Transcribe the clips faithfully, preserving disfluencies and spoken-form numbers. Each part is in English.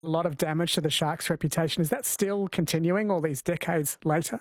a lot of damage to the shark's reputation. Is that still continuing all these decades later?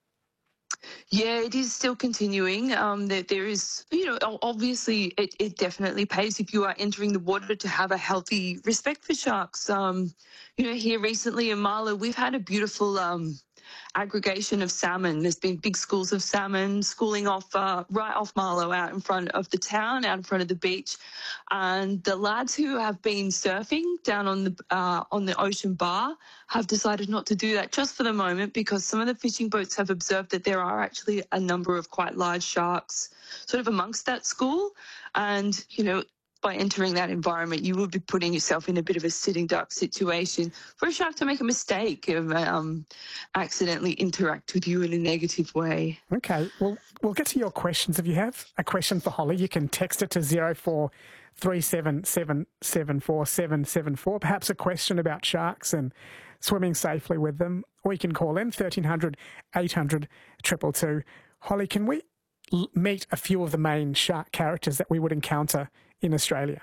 Yeah, it is still continuing. Um, there, there is, you know, o- obviously it, it definitely pays if you are entering the water to have a healthy respect for sharks. Um, you know, here recently in Marlow, we've had a beautiful um, aggregation of salmon. There's been big schools of salmon schooling off uh, right off Marlow out in front of the town, out in front of the beach. And the lads who have been surfing down on the uh, on the ocean bar have decided not to do that just for the moment, because some of the fishing boats have observed that there are actually a number of quite large sharks sort of amongst that school. And, you know, by entering that environment, you would be putting yourself in a bit of a sitting duck situation for a shark to make a mistake and um, accidentally interact with you in a negative way. Okay, well, we'll get to your questions. If you have a question for Holly, you can text it to zero four three seven seven seven four seven seven four, perhaps a question about sharks and swimming safely with them, or you can call in thirteen hundred eight hundred two two two. Holly, can we l- meet a few of the main shark characters that we would encounter in Australia?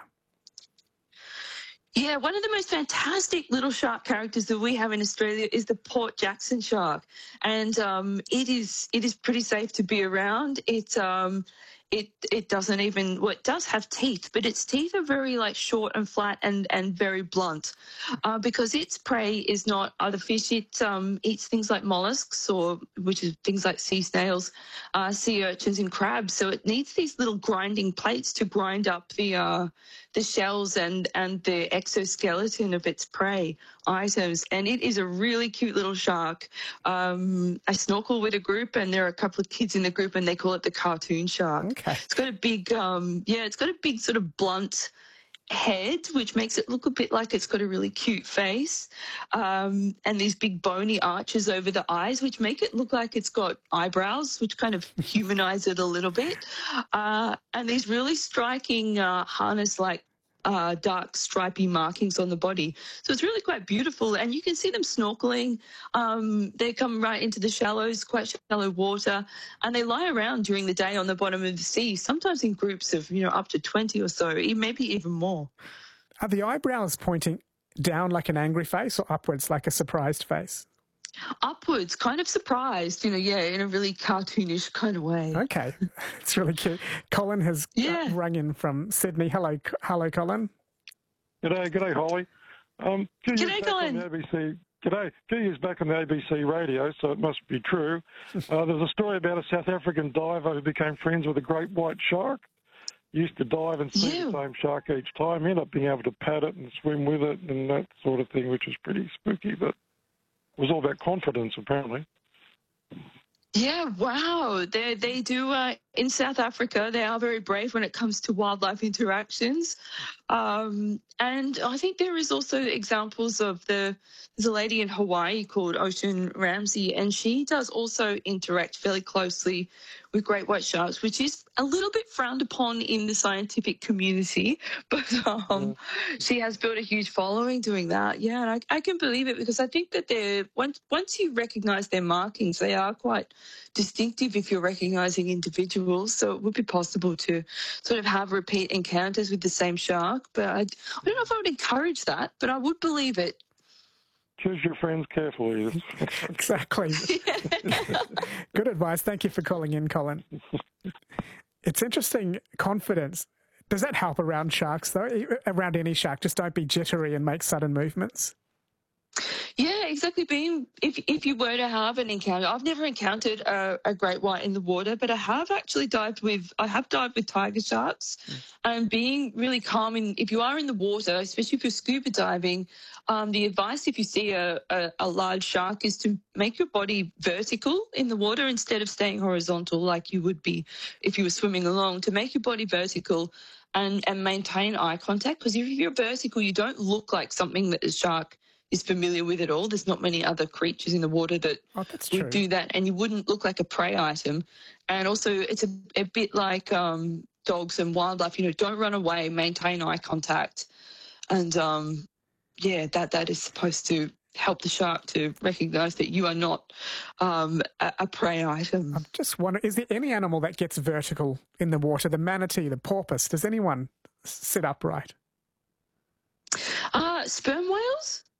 Yeah, one of the most fantastic little shark characters that we have in Australia is the Port Jackson shark, and um, it is it is pretty safe to be around. It um, it it doesn't even well, it does have teeth, but its teeth are very like short and flat and and very blunt, uh, because its prey is not other fish. It um, eats things like mollusks, or which is things like sea snails, uh, sea urchins, and crabs. So it needs these little grinding plates to grind up the uh, the shells and and the exoskeleton of its prey items. And it is a really cute little shark. Um, I snorkel with a group, and there are a couple of kids in the group, and they call it the cartoon shark. Okay. It's got a big, um, yeah, it's got a big sort of blunt head, which makes it look a bit like it's got a really cute face, um, and these big bony arches over the eyes, which make it look like it's got eyebrows, which kind of humanize it a little bit, uh, and these really striking uh, harness-like uh, dark stripy markings on the body. So it's really quite beautiful, and you can see them snorkeling. Um, they come right into the shallows, quite shallow water, and they lie around during the day on the bottom of the sea, sometimes in groups of, you know, up to twenty or so, e- maybe even more. Are the eyebrows pointing down like an angry face or upwards like a surprised face? Upwards, kind of surprised, you know, yeah, in a really cartoonish kind of way. Okay, it's really cute. Colin has Yeah. uh, rung in from Sydney. Hello, C- hello, Colin. G'day, g'day, Holly. Um, two years G'day, back on Colin. the A B C. G'day. Two years back on the A B C radio, so it must be true. Uh, there's a story about a South African diver who became friends with a great white shark. He used to dive and see Yeah. the same shark each time. He ended up being able to pat it and swim with it and that sort of thing, which was pretty spooky, but it was all about confidence, apparently. Yeah, wow. They they do uh, in South Africa. They are very brave when it comes to wildlife interactions, um, and I think there is also examples of the. There's a lady in Hawaii called Ocean Ramsey, and she does also interact fairly closely with great white sharks, which is a little bit frowned upon in the scientific community. But um, yeah. She has built a huge following doing that. Yeah, and I, I can believe it, because I think that they're once once you recognise their markings, they are quite distinctive if you're recognising individuals. So it would be possible to sort of have repeat encounters with the same shark. But I, I don't know if I would encourage that, but I would believe it. Choose your friends carefully. Exactly. Good advice. Thank you for calling in, Colin. It's interesting, confidence. Does that help around sharks, though? Around any shark? Just don't be jittery and make sudden movements. Yeah, exactly. Being if if you were to have an encounter, I've never encountered a, a great white in the water, but I have actually dived with I have dived with tiger sharks, and being really calm. In if you are in the water, especially if you're scuba diving, um, the advice if you see a, a a large shark is to make your body vertical in the water instead of staying horizontal like you would be if you were swimming along. To make your body vertical and and maintain eye contact, because if you're vertical, you don't look like something that a shark is familiar with it all. There's not many other creatures in the water that oh, that's would true. do that, and you wouldn't look like a prey item. And also, it's a, a bit like um, dogs and wildlife. You know, don't run away, maintain eye contact, and um, yeah, that that is supposed to help the shark to recognise that you are not um, a, a prey item. I'm just wondering, is there any animal that gets vertical in the water? The manatee, the porpoise. Does anyone sit upright? Uh, sperm whales?